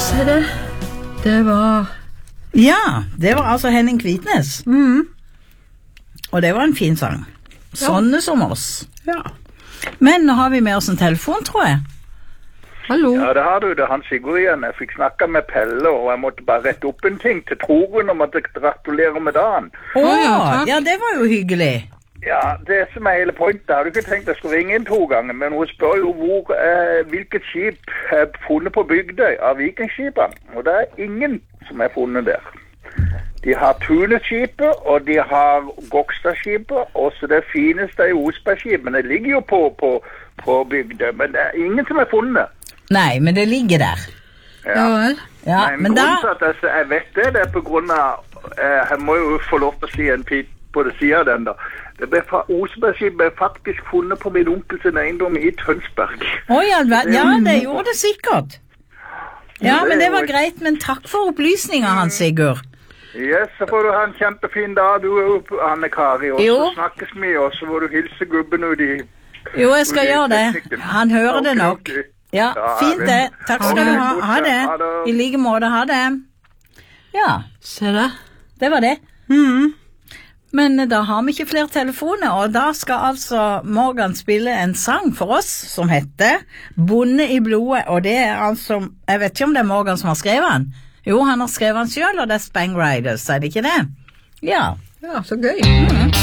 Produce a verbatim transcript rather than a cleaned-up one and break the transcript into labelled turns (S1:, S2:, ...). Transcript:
S1: Se det. Det var...
S2: Ja, det var altså Henning Kvitnes.
S1: Mm.
S2: Og det var en fin sang. Sånne som oss.
S1: Ja.
S2: Men nå har vi med oss en telefon, tror jeg.
S1: Hallo.
S3: Ja, det har du. Det er han Sigurd igjen. Jeg fikk snakket med Pelle, og jeg måtte bare rette opp en ting til Torunn om at jeg gratulerer med dagen.
S2: Åh,
S1: Å, ja, takk.
S2: ja, det var jo hyggelig.
S3: Ja, det som er hele pointet. Jeg hadde ikke tenkt jeg skulle ringe inn to ganger, men hun spør jo hvor, eh, hvilket skip er funnet på Bygdøy av vikingskipene. Og det er ingen som er funnet der. De har Tuneskipet, og de har Gokstadskipet, og så det fineste er Osbergskipet. Men det ligger jo på, på, på Bygdøy, men det er ingen som er funnet.
S2: Nei, men det ligger der.
S1: Ja vel.
S2: Ja,
S3: men
S2: men da...
S3: grunnen til at jeg, jeg vet det, det er på grunn av, eh, jeg må jo få lov til å si en pit på det siden av den da. Det ble fra Osbergskipet ble faktisk funnet på min onkel sin eiendom i Tønsberg.
S2: Oi, ja, ja, det gjorde det sikkert. Ja, men det var greit, men takk for opplysninger, Hans Sigurd.
S3: Yes, så får du ha en kjempefin dag, du og Anne Kari, og
S2: Jo.
S3: så snakkes vi, og så må du hilse gubben ut i...
S2: Jo, jeg skal gjøre det. Han hører det nok.
S3: Ok, ok.
S2: Ja, fint det. Takk skal du ha. Ha det. I like måte, ha det. Ja,
S1: Se det.
S2: det var det.
S1: Mm.
S2: Men da har vi ikke flere telefoner, og da skal altså Morgan spille en sang for oss som heter Bonde i blodet, og det er altså, jeg vet ikke om det er Morgan som har skrevet den. Jo, han har skrevet den selv, og det er Spang Riders, er det ikke det? Ja.
S1: Ja, så gøy.
S2: Mhm.